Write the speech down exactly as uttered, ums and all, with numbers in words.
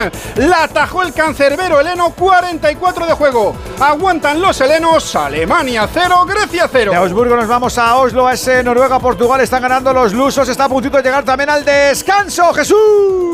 La atajó el cancerbero heleno, cuarenta y cuatro de juego. Aguantan los helenos, Alemania cero, Grecia cero. De Augsburgo nos vamos a Oslo, a ese Noruega-Portugal. Están ganando los lusos, está a puntito de llegar también al descanso. ¡Jesús!